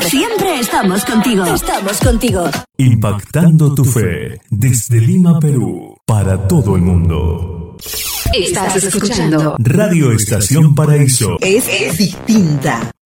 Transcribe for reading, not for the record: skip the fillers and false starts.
Siempre estamos contigo. Estamos contigo. Impactando tu fe desde Lima, Perú, para todo el mundo. Estás escuchando Radio Estación Paraíso. Es distinta.